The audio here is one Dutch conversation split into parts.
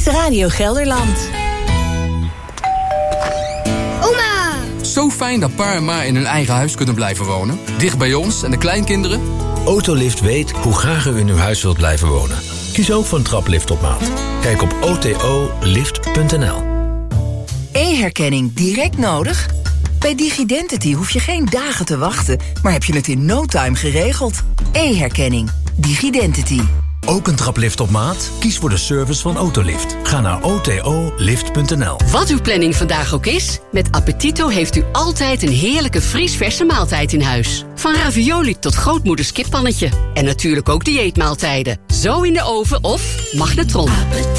Radio Gelderland. Oma! Zo fijn dat pa en ma in hun eigen huis kunnen blijven wonen. Dicht bij ons en de kleinkinderen. Autolift weet hoe graag u in uw huis wilt blijven wonen. Kies ook voor een traplift op maat. Kijk op otolift.nl. E-herkenning direct nodig? Bij Digidentity hoef je geen dagen te wachten, maar heb je het in no time geregeld. E-herkenning. Digidentity. Ook een traplift op maat? Kies voor de service van Autolift. Ga naar otolift.nl. Wat uw planning vandaag ook is, met Appetito heeft u altijd een heerlijke vriesverse maaltijd in huis. Van ravioli tot grootmoeders kippannetje. En natuurlijk ook dieetmaaltijden. Zo in de oven of magnetron.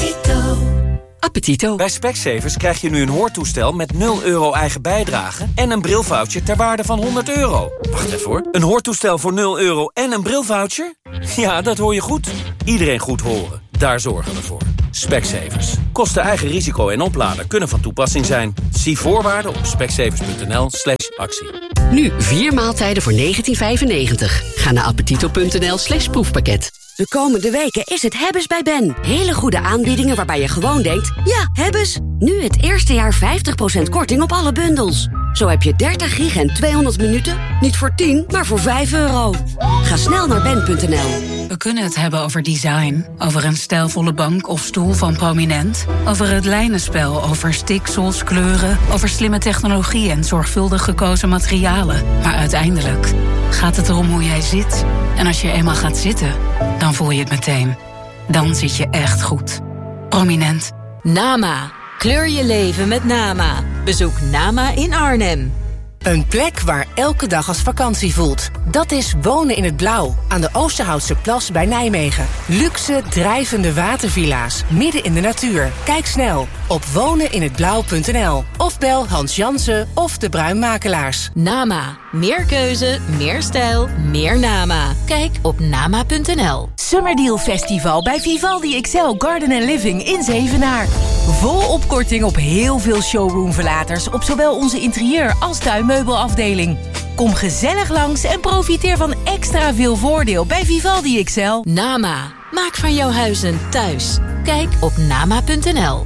Appetito. Bij Specsavers krijg je nu een hoortoestel met 0 euro eigen bijdrage en een brilvoucher ter waarde van €100. Wacht even hoor. Een hoortoestel voor 0 euro en een brilvoucher? Ja, dat hoor je goed. Iedereen goed horen. Daar zorgen we voor. Specsavers. Kosten eigen risico en oplader kunnen van toepassing zijn. Zie voorwaarden op specsavers.nl/actie. Nu 4 maaltijden voor €19,95. Ga naar appetito.nl/proefpakket. De komende weken is het Hebbes bij Ben. Hele goede aanbiedingen waarbij je gewoon denkt, ja, Hebbes. Nu het eerste jaar 50% korting op alle bundels. Zo heb je 30 gig en 200 minuten, niet voor 10, maar voor €5. Ga snel naar ben.nl. We kunnen het hebben over design, over een stijlvolle bank of stoel van Prominent, over het lijnenspel, over stiksels, kleuren, over slimme technologie en zorgvuldig gekozen materialen. Maar uiteindelijk gaat het erom hoe jij zit. En als je eenmaal gaat zitten, dan voel je het meteen. Dan zit je echt goed. Prominent. Nama. Kleur je leven met Nama. Bezoek Nama in Arnhem. Een plek waar elke dag als vakantie voelt. Dat is Wonen in het Blauw, aan de Oosterhoutse Plas bij Nijmegen. Luxe, drijvende watervilla's, midden in de natuur. Kijk snel op woneninhetblauw.nl. Of bel Hans Jansen of de Bruinmakelaars. Nama. Meer keuze, meer stijl, meer Nama. Kijk op nama.nl. Summerdeal Festival bij Vivaldi XL Garden & Living in Zevenaar. Volop korting op heel veel showroomverlaters op zowel onze interieur- als tuinmeubelafdeling. Kom gezellig langs en profiteer van extra veel voordeel bij Vivaldi XL. Nama. Maak van jouw huis een thuis. Kijk op nama.nl.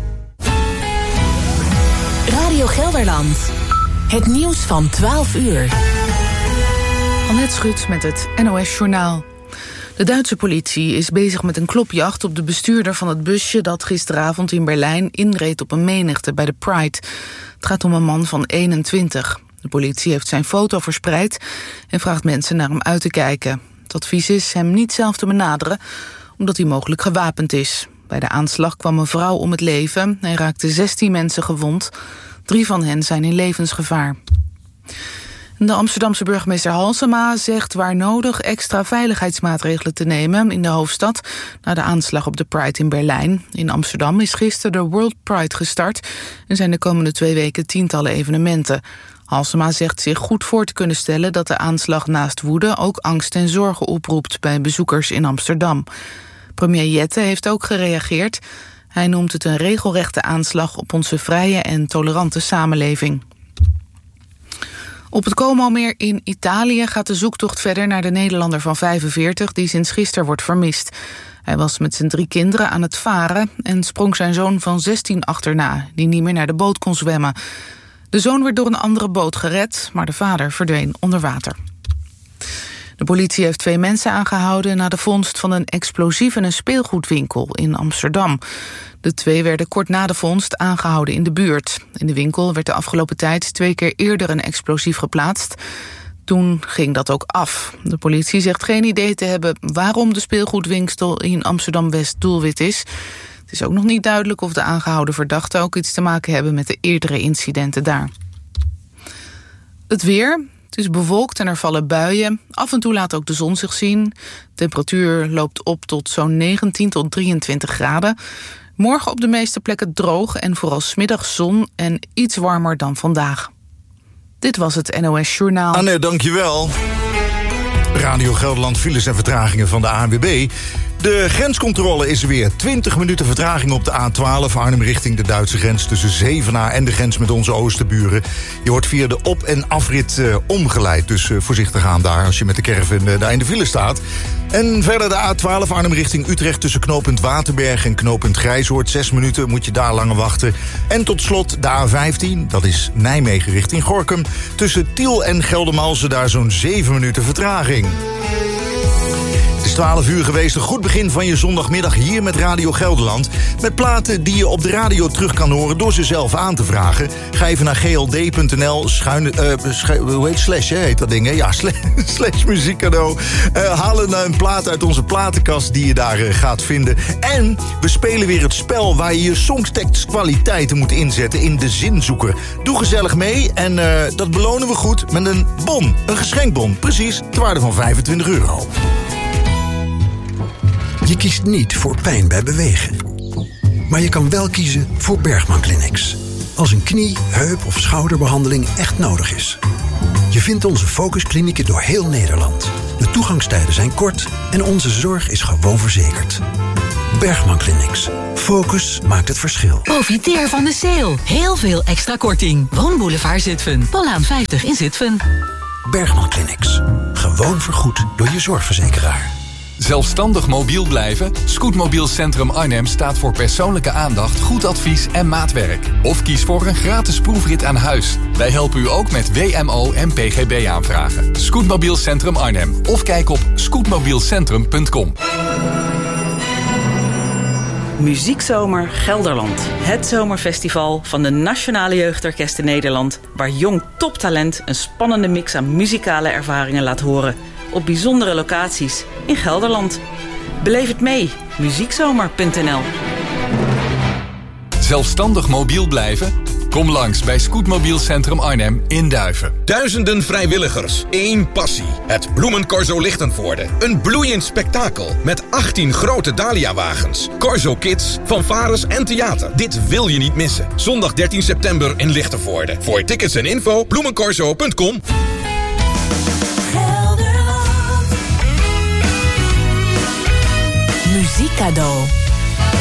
Radio Gelderland. Het nieuws van 12 uur. Annette Schut met het NOS Journaal. De Duitse politie is bezig met een klopjacht op de bestuurder van het busje dat gisteravond in Berlijn inreed op een menigte bij de Pride. Het gaat om een man van 21. De politie heeft zijn foto verspreid en vraagt mensen naar hem uit te kijken. Het advies is hem niet zelf te benaderen, omdat hij mogelijk gewapend is. Bij de aanslag kwam een vrouw om het leven. Hij raakte 16 mensen gewond. 3 van hen zijn in levensgevaar. De Amsterdamse burgemeester Halsema zegt waar nodig extra veiligheidsmaatregelen te nemen in de hoofdstad na de aanslag op de Pride in Berlijn. In Amsterdam is gisteren de World Pride gestart en zijn de komende 2 weken tientallen evenementen. Halsema zegt zich goed voor te kunnen stellen dat de aanslag naast woede ook angst en zorgen oproept bij bezoekers in Amsterdam. Premier Jette heeft ook gereageerd. Hij noemt het een regelrechte aanslag op onze vrije en tolerante samenleving. Op het Como-meer in Italië gaat de zoektocht verder naar de Nederlander van 45... die sinds gisteren wordt vermist. Hij was met zijn 3 kinderen aan het varen en sprong zijn zoon van 16 achterna, die niet meer naar de boot kon zwemmen. De zoon werd door een andere boot gered, maar de vader verdween onder water. De politie heeft 2 mensen aangehouden na de vondst van een explosief in een speelgoedwinkel in Amsterdam. De 2 werden kort na de vondst aangehouden in de buurt. In de winkel werd de afgelopen tijd 2 keer eerder een explosief geplaatst. Toen ging dat ook af. De politie zegt geen idee te hebben waarom de speelgoedwinkel in Amsterdam-West doelwit is. Het is ook nog niet duidelijk of de aangehouden verdachten ook iets te maken hebben met de eerdere incidenten daar. Het weer. Het is bewolkt en er vallen buien. Af en toe laat ook de zon zich zien. De temperatuur loopt op tot zo'n 19 tot 23 graden. Morgen op de meeste plekken droog en vooral 's middags zon en iets warmer dan vandaag. Dit was het NOS Journaal. Anne, dankjewel. Radio Gelderland, files en vertragingen van de ANWB. De grenscontrole is er weer. 20 minuten vertraging op de A12 Arnhem richting de Duitse grens tussen Zevenaar en de grens met onze oosterburen. Je wordt via de op- en afrit omgeleid. Dus voorzichtig aan daar als je met de caravan daar in de file staat. En verder de A12 Arnhem richting Utrecht tussen knooppunt Waterberg en knooppunt Grijzoord. 6 minuten moet je daar langer wachten. En tot slot de A15, dat is Nijmegen richting Gorinchem. Tussen Tiel en Geldermalsen daar zo'n 7 minuten vertraging. Het is 12 uur geweest, een goed begin van je zondagmiddag hier met Radio Gelderland. Met platen die je op de radio terug kan horen door ze zelf aan te vragen. Ga even naar gld.nl, heet dat ding, hè? Ja, slash muziekcadeau. Haal een plaat uit onze platenkast die je daar gaat vinden. En we spelen weer het spel waar je je songtekstkwaliteiten moet inzetten in de zinzoeker. Doe gezellig mee en dat belonen we goed met een bon, een geschenkbon. Precies, ter waarde van €25. Je kiest niet voor pijn bij bewegen. Maar je kan wel kiezen voor Bergman Clinics. Als een knie, heup of schouderbehandeling echt nodig is. Je vindt onze focusklinieken door heel Nederland. De toegangstijden zijn kort en onze zorg is gewoon verzekerd. Bergman Clinics. Focus maakt het verschil. Profiteer van de sale. Heel veel extra korting. Woonboulevard Zutphen. Pollaan 50 in Zutphen. Bergman Clinics. Gewoon vergoed door je zorgverzekeraar. Zelfstandig mobiel blijven? Scootmobiel Centrum Arnhem staat voor persoonlijke aandacht, goed advies en maatwerk. Of kies voor een gratis proefrit aan huis. Wij helpen u ook met WMO en PGB aanvragen. Scootmobiel Centrum Arnhem. Of kijk op scootmobielcentrum.com. Muziekzomer Gelderland. Het zomerfestival van de Nationale Jeugdorkesten Nederland, waar jong toptalent een spannende mix aan muzikale ervaringen laat horen. Op bijzondere locaties in Gelderland. Beleef het mee. Muziekzomer.nl. Zelfstandig mobiel blijven? Kom langs bij Scootmobiel Centrum Arnhem in Duiven. Duizenden vrijwilligers, één passie. Het Bloemencorso Lichtenvoorde. Een bloeiend spektakel met 18 grote Dahlia-wagens. Corso Kids, fanfares en theater. Dit wil je niet missen. Zondag 13 september in Lichtenvoorde. Voor tickets en info bloemencorso.com. Muziekcadeau.